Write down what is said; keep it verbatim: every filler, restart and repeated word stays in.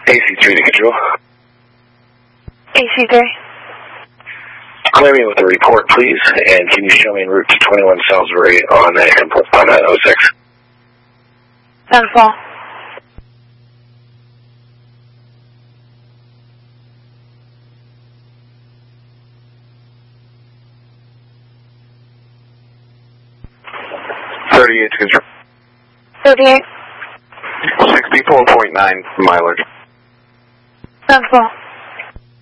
A C three to control. A C three. Clear me with the report, please, and can you show me en route to twenty-one Salisbury on uh, on uh, oh six? Sunfall. thirty-eight to control. thirty-eight. sixty-four point nine mileage. Sunfall.